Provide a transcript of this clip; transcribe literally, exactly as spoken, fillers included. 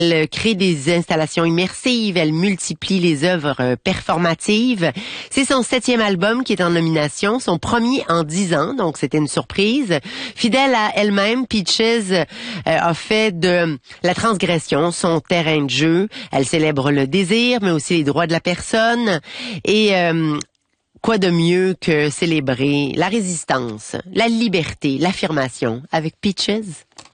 Elle crée des installations immersives, elle multiplie les œuvres performatives. C'est son septième album qui est en nomination, son premier en dix ans, donc c'était une surprise. Fidèle à elle-même, Peaches euh, a fait de la transgression son terrain de jeu. Elle célèbre le désir, mais aussi les droits de la personne. Et euh, quoi de mieux que célébrer la résistance, la liberté, l'affirmation avec Peaches?